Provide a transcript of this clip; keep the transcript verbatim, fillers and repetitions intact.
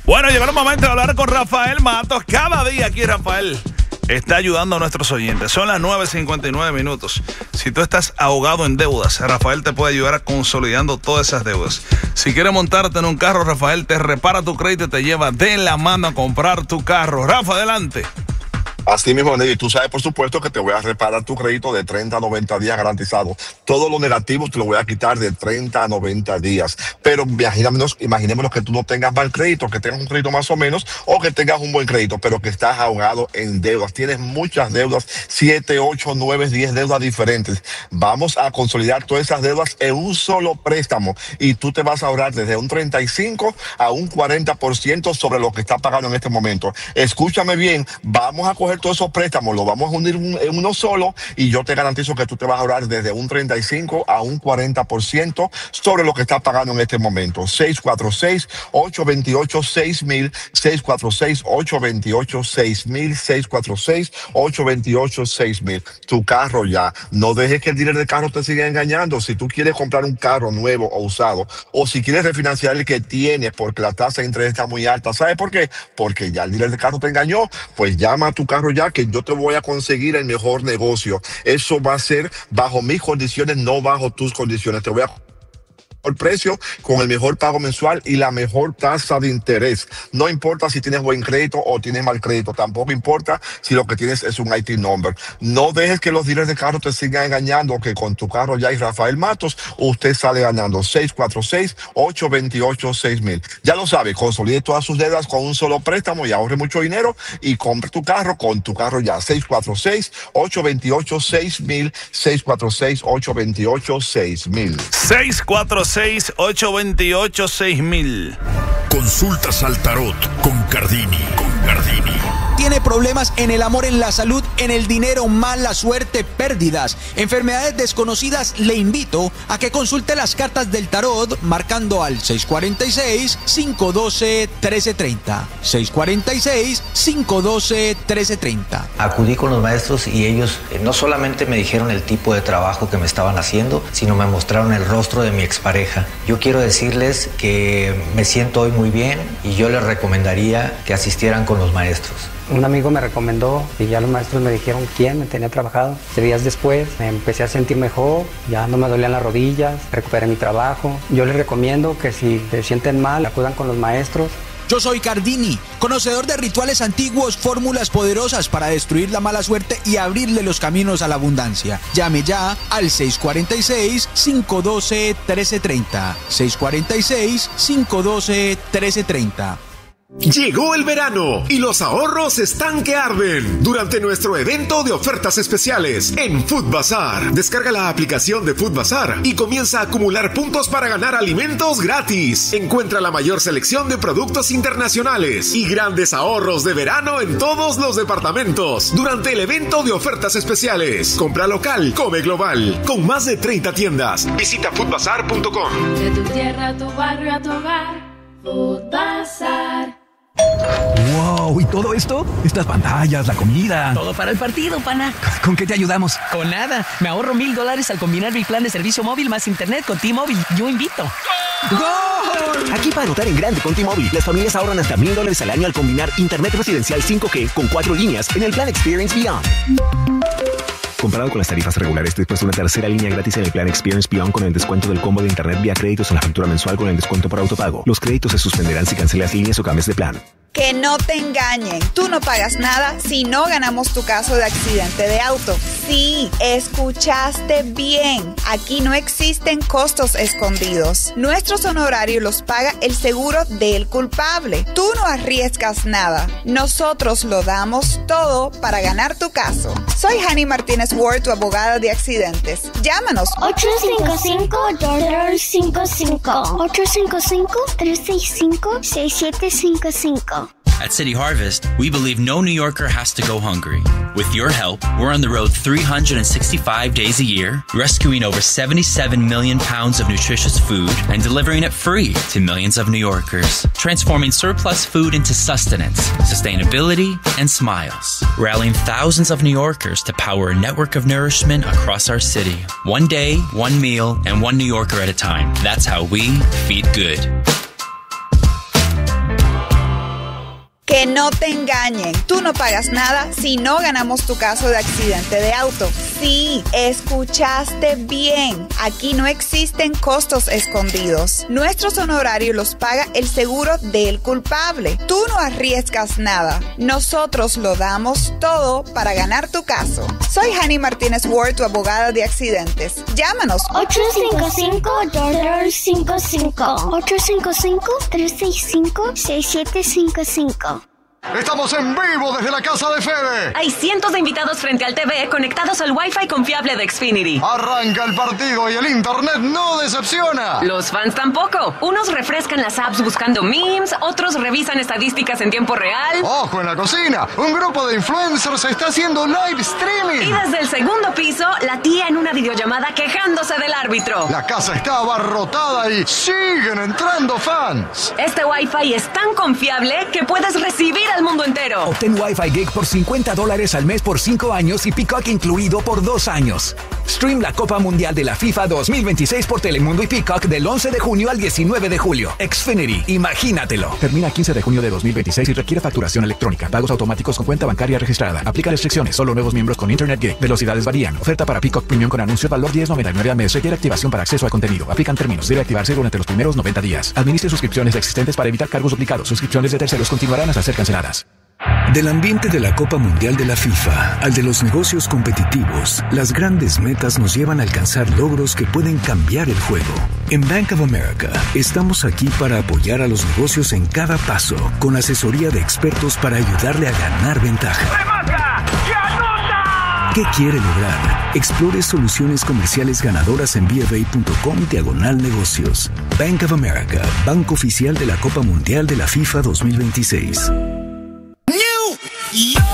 Bueno, llegó el momento de hablar con Rafael Matos. Cada día aquí Rafael está ayudando a nuestros oyentes. Son las nueve cincuenta y nueve minutos. Si tú estás ahogado en deudas, Rafael te puede ayudar a consolidando todas esas deudas. Si quieres montarte en un carro, Rafael te repara tu crédito y te lleva de la mano a comprar tu carro. Rafa, adelante. Así mismo, Nelly, tú sabes, por supuesto, que te voy a reparar tu crédito de treinta a noventa días garantizado. Todo lo negativo te lo voy a quitar de treinta a noventa días. Pero imaginémonos, imaginémonos que tú no tengas mal crédito, que tengas un crédito más o menos, o que tengas un buen crédito, pero que estás ahogado en deudas. Tienes muchas deudas, siete, ocho, nueve, diez deudas diferentes. Vamos a consolidar todas esas deudas en un solo préstamo y tú te vas a ahorrar desde un treinta y cinco a un cuarenta por ciento sobre lo que estás pagando en este momento. Escúchame bien, vamos a coger todos esos préstamos, los vamos a unir en uno solo y yo te garantizo que tú te vas a ahorrar desde un treinta y cinco a un cuarenta por ciento sobre lo que estás pagando en este momento. seis cuatro seis, ocho dos ocho, seis mil, seis cuatro seis, ocho dos ocho, seis mil, seis cuatro seis, ocho dos ocho, seis mil. Tu carro ya. No dejes que el dealer de carro te siga engañando. Si tú quieres comprar un carro nuevo o usado, o si quieres refinanciar el que tienes porque la tasa de interés está muy alta, ¿sabes por qué? Porque ya el dealer de carro te engañó. Pues llama a tu carro ya, que yo te voy a conseguir el mejor negocio. Eso va a ser bajo mis condiciones, no bajo tus condiciones. Te voy a el precio con el mejor pago mensual y la mejor tasa de interés. No importa si tienes buen crédito o tienes mal crédito, tampoco importa si lo que tienes es un I T number. No dejes que los dealers de carro te sigan engañando, que con tu carro ya y Rafael Matos usted sale ganando. Seis cuatro seis, ocho dos ocho, seis mil. Ya lo sabe, consolide todas sus deudas con un solo préstamo y ahorre mucho dinero y compre tu carro con tu carro ya. Seis cuatro seis, ocho dos ocho, seis mil, seis cuatro seis, ocho dos ocho, seis mil. seis cuatro seis, ocho dos ocho, seis mil. Consultas al tarot con Cardini. Con Cardini. ¿Tiene problemas en el amor, en la salud, en el dinero, mala suerte, pérdidas, enfermedades desconocidas? Le invito a que consulte las cartas del tarot marcando al seis cuatro seis, cinco uno dos, uno tres tres cero. seis cuatro seis, cinco uno dos, uno tres tres cero. Acudí con los maestros y ellos eh, no solamente me dijeron el tipo de trabajo que me estaban haciendo, sino me mostraron el rostro de mi expareja. Yo quiero decirles que me siento hoy muy bien y yo les recomendaría que asistieran con los maestros. Un amigo me recomendó y ya los maestros me dijeron quién me tenía trabajado. Días después me empecé a sentir mejor, ya no me dolían las rodillas, recuperé mi trabajo. Yo les recomiendo que si se sienten mal, acudan con los maestros. Yo soy Cardini, conocedor de rituales antiguos, fórmulas poderosas para destruir la mala suerte y abrirle los caminos a la abundancia. Llame ya al seis cuatro seis, cinco uno dos, uno tres tres cero. seis cuatro seis, cinco uno dos, uno tres tres cero. Llegó el verano y los ahorros están que arden durante nuestro evento de ofertas especiales en Food Bazaar. Descarga la aplicación de Food Bazaar y comienza a acumular puntos para ganar alimentos gratis. Encuentra la mayor selección de productos internacionales y grandes ahorros de verano en todos los departamentos durante el evento de ofertas especiales. Compra local, come global, con más de treinta tiendas. Visita food bazaar punto com. De tu tierra a tu barrio a tu hogar, Food Bazaar. ¡Wow! ¿Y todo esto? Estas pantallas, la comida. Todo para el partido, pana. ¿Con qué te ayudamos? Con nada. Me ahorro mil dólares al combinar mi plan de servicio móvil más internet con T-Mobile. Yo invito. ¡Gol! Aquí para anotar en grande con T-Mobile, las familias ahorran hasta mil dólares al año al combinar internet residencial cinco G con cuatro líneas en el plan Experience Beyond. Comparado con las tarifas regulares, después de una tercera línea gratis en el plan Experience Beyond con el descuento del combo de internet vía créditos en la factura mensual con el descuento por autopago. Los créditos se suspenderán si cancelas líneas o cambies de plan. Que no te engañen. Tú no pagas nada si no ganamos tu caso de accidente de auto. Sí, escuchaste bien. Aquí no existen costos escondidos. Nuestros honorarios los paga el seguro del culpable. Tú no arriesgas nada. Nosotros lo damos todo para ganar tu caso. Soy Hani Martínez Ward, tu abogada de accidentes. Llámanos. ocho cinco cinco, dos dos cinco cinco. ocho cinco cinco, tres seis cinco, seis siete cinco cinco. At City Harvest, we believe no New Yorker has to go hungry. With your help, we're on the road three hundred sixty-five days a year, rescuing over seventy-seven million pounds of nutritious food and delivering it free to millions of New Yorkers, transforming surplus food into sustenance, sustainability, and smiles, rallying thousands of New Yorkers to power a network of nourishment across our city. One day, one meal, and one New Yorker at a time. That's how we feed good. Que no te engañen. Tú no pagas nada si no ganamos tu caso de accidente de auto. Sí, escuchaste bien. Aquí no existen costos escondidos. Nuestros honorarios los paga el seguro del culpable. Tú no arriesgas nada. Nosotros lo damos todo para ganar tu caso. Soy Hani Martínez Ward, tu abogada de accidentes. Llámanos. ocho cinco cinco, tres cinco cinco. ocho cinco cinco, tres seis cinco, seis siete cinco cinco. Estamos en vivo desde la casa de Fede. Hay cientos de invitados frente al T V conectados al Wi-Fi confiable de Xfinity. Arranca el partido y el internet no decepciona. Los fans tampoco. Unos refrescan las apps buscando memes, otros revisan estadísticas en tiempo real. ¡Ojo en la cocina! Un grupo de influencers está haciendo live streaming. Y desde el segundo piso, la tía en una videollamada quejándose del árbitro. La casa está abarrotada y siguen entrando fans. Este Wi-Fi es tan confiable que puedes recibir al mundo entero. Obtén Wi-Fi Gig por cincuenta dólares al mes por cinco años y Peacock incluido por dos años. Stream la Copa Mundial de la FIFA dos mil veintiséis por Telemundo y Peacock del once de junio al diecinueve de julio. Xfinity, imagínatelo. Termina quince de junio de dos mil veintiséis y requiere facturación electrónica. Pagos automáticos con cuenta bancaria registrada. Aplica restricciones. Solo nuevos miembros con Internet Gig. Velocidades varían. Oferta para Peacock Premium con anuncio. Valor diez noventa y nueve al mes. Requiere activación para acceso a contenido. Aplican términos. Debe activarse durante los primeros noventa días. Administre suscripciones existentes para evitar cargos duplicados. Suscripciones de terceros continuarán hasta ser canceladas. Del ambiente de la Copa Mundial de la FIFA al de los negocios competitivos, las grandes metas nos llevan a alcanzar logros que pueden cambiar el juego. En Bank of America, estamos aquí para apoyar a los negocios en cada paso, con asesoría de expertos para ayudarle a ganar ventaja. ¿Qué quiere lograr? Explore soluciones comerciales ganadoras en bfa.com diagonal negocios. Bank of America, banco oficial de la Copa Mundial de la FIFA dos mil veintiséis.